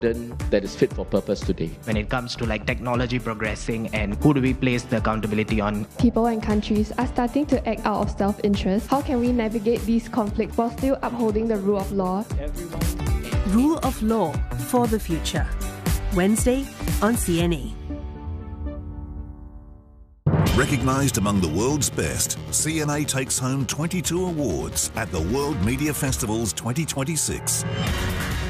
that is fit for purpose today. When it comes to like technology progressing and who do we place the accountability on? People and countries are starting to act out of self-interest. How can we navigate these conflicts while still upholding the rule of law? Rule of Law for the Future. Wednesday on CNA. Recognised among the world's best, CNA takes home 22 awards at the World Media Festival's 2026.